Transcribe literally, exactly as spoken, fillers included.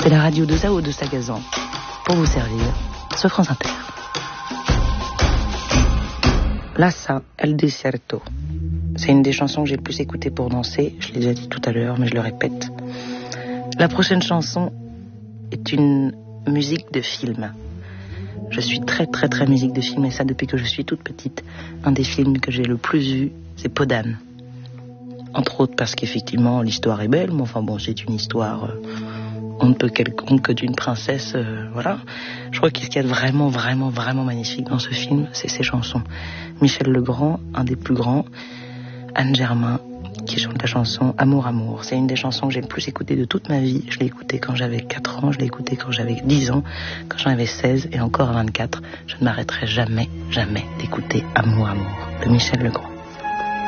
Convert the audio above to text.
C'est la radio de Zao de Sagazan, pour vous servir, sur France Inter. Lassa, El Desierto. C'est une des chansons que j'ai le plus écoutées pour danser. Je l'ai déjà dit tout à l'heure, mais je le répète. La prochaine chanson est une musique de film. Je suis très très très musique de film, et ça depuis que je suis toute petite. Un des films que j'ai le plus vu, c'est Podane. Entre autres parce qu'effectivement l'histoire est belle, mais enfin bon, c'est une histoire... Euh, on ne peut quelconque que d'une princesse, euh, voilà. Je crois que ce qu'il y a de vraiment, vraiment, vraiment magnifique dans ce film, c'est ses chansons. Michel Legrand, un des plus grands, Anne Germain, qui chante la chanson Amour, Amour. C'est une des chansons que j'ai le plus écoutées de toute ma vie. Je l'ai écoutée quand j'avais quatre ans, je l'ai écoutée quand j'avais dix ans, quand j'en avais seize et encore à vingt-quatre. Je ne m'arrêterai jamais, jamais d'écouter Amour, Amour de Michel Legrand.